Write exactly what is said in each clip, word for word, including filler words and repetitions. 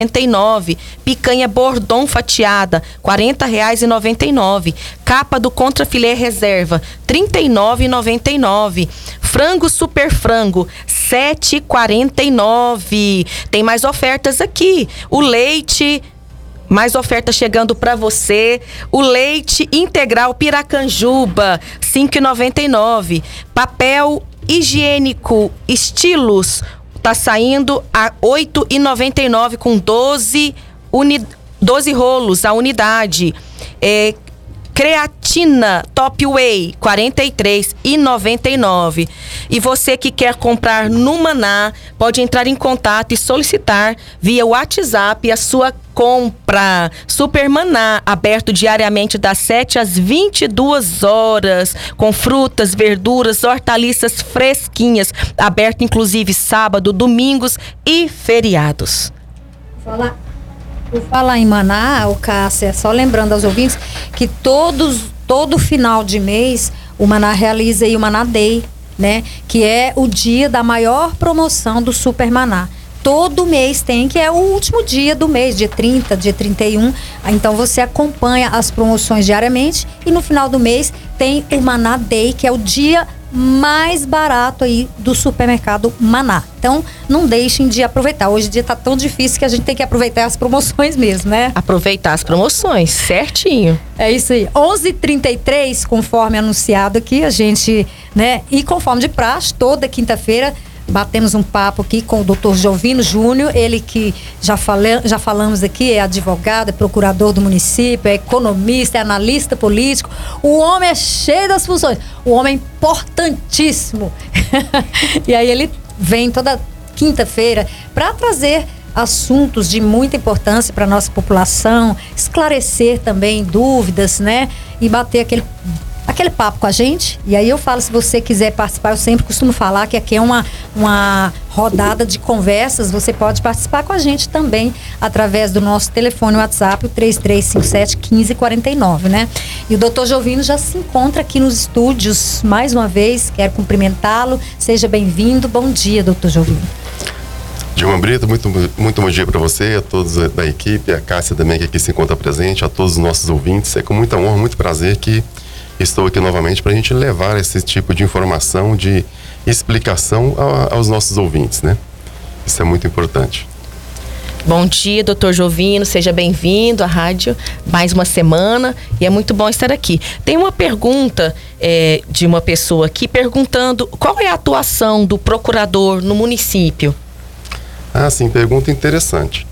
noventa e nove. Picanha Bordon fatiada, quarenta reais e noventa e nove. Capa do contrafilé reserva, trinta e nove reais e noventa e nove. Frango super frango, sete reais e quarenta e nove. Tem mais ofertas aqui. O leite, mais oferta chegando para você. O leite integral Piracanjuba, cinco reais e noventa e nove. Papel higiênico Estilos tá saindo a oito reais e noventa e nove com doze, uni, doze rolos a unidade. É, creatina Top Whey, quarenta e três reais e noventa e nove. E você que quer comprar no Maná, pode entrar em contato e solicitar via WhatsApp a sua compra. Super Maná, aberto diariamente das sete às vinte e duas horas, com frutas, verduras, hortaliças fresquinhas, aberto inclusive sábado, domingos e feriados. Falar Por falar em Maná, o Cássia, só lembrando aos ouvintes que todos, todo final de mês o Maná realiza aí o Maná Day, né? Que é o dia da maior promoção do Super Maná. Todo mês tem, que é o último dia do mês, dia trinta, dia trinta e um. Então você acompanha as promoções diariamente e no final do mês tem o Maná Day, que é o dia mais barato aí do supermercado Maná. Então, não deixem de aproveitar. Hoje em dia tá tão difícil que a gente tem que aproveitar as promoções mesmo, né? Aproveitar as promoções, certinho. É isso aí. onze e trinta e três, conforme anunciado aqui, a gente, né? E conforme de praxe, toda quinta-feira batemos um papo aqui com o doutor Jovino Júnior, ele que já, fale, já falamos aqui, é advogado, é procurador do município, é economista, é analista político. O homem é cheio das funções, o homem é importantíssimo. E aí ele vem toda quinta-feira para trazer assuntos de muita importância para a nossa população, esclarecer também dúvidas, né? E bater aquele aquele papo com a gente. E aí eu falo, se você quiser participar, eu sempre costumo falar que aqui é uma, uma rodada de conversas, você pode participar com a gente também através do nosso telefone WhatsApp, o três três cinco sete, um cinco quatro nove, né? E o doutor Jovino já se encontra aqui nos estúdios mais uma vez, quero cumprimentá-lo, seja bem-vindo, bom dia, doutor Jovino. Dilma Brito, muito, muito bom dia para você, a todos da equipe, a Cássia também que aqui se encontra presente, a todos os nossos ouvintes, é com muita honra, muito prazer que estou aqui novamente para a gente levar esse tipo de informação, de explicação a, aos nossos ouvintes, né? Isso é muito importante. Bom dia, doutor Jovino, seja bem-vindo à rádio, mais uma semana, e é muito bom estar aqui. Tem uma pergunta é, de uma pessoa aqui perguntando qual é a atuação do procurador no município? Ah, sim, pergunta interessante.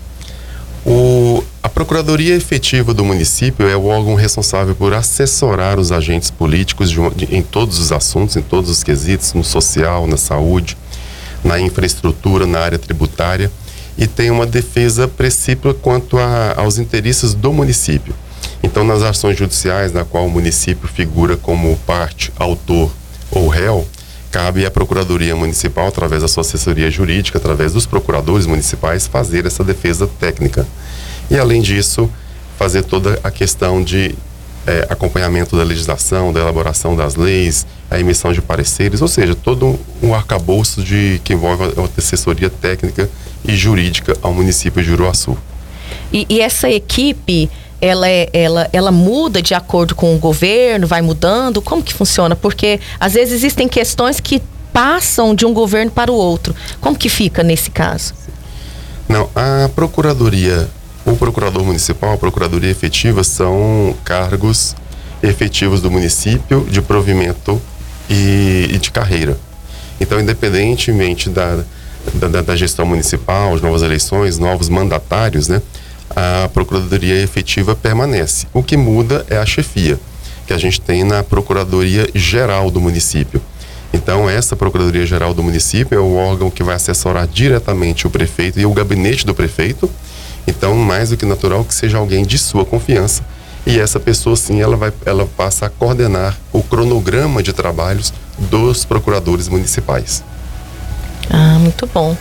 O, a Procuradoria Efetiva do município é o órgão responsável por assessorar os agentes políticos de, de, em todos os assuntos, em todos os quesitos, no social, na saúde, na infraestrutura, na área tributária, e tem uma defesa precípua quanto a, aos interesses do município. Então, nas ações judiciais na qual o município figura como parte, autor ou réu, cabe à Procuradoria Municipal, através da sua assessoria jurídica, através dos procuradores municipais, fazer essa defesa técnica. E, além disso, fazer toda a questão de é, acompanhamento da legislação, da elaboração das leis, a emissão de pareceres, ou seja, todo um, um arcabouço de, que envolve a assessoria técnica e jurídica ao município de Juruaçu. E, e essa equipe, ela, é, ela, ela muda de acordo com o governo, vai mudando? Como que funciona? Porque às vezes existem questões que passam de um governo para o outro. Como que fica nesse caso? Não, a Procuradoria, o Procurador Municipal, a Procuradoria Efetiva são cargos efetivos do município de provimento e, e de carreira. Então, independentemente da, da, da gestão municipal, as novas eleições, novos mandatários, né? A Procuradoria Efetiva permanece. O que muda é a chefia, que a gente tem na Procuradoria Geral do município. Então, essa Procuradoria Geral do município é o órgão que vai assessorar diretamente o prefeito e o gabinete do prefeito. Então, mais do que natural que seja alguém de sua confiança. E essa pessoa, sim, ela, vai, ela passa a coordenar o cronograma de trabalhos dos procuradores municipais. Ah, muito bom.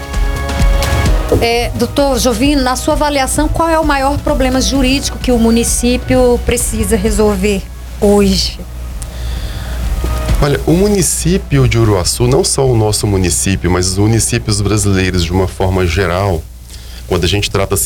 É, doutor Jovino, na sua avaliação, qual é o maior problema jurídico que o município precisa resolver hoje? Olha, o município de Juruaçu, não só o nosso município, mas os municípios brasileiros de uma forma geral, Quando a gente trata